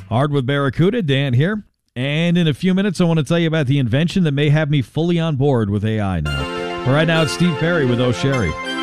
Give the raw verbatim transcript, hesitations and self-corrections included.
Hard with Barracuda, Dan here. And in a few minutes, I want to tell you about the invention that may have me fully on board with A I now. But right now, it's Steve Perry with O'Sherry.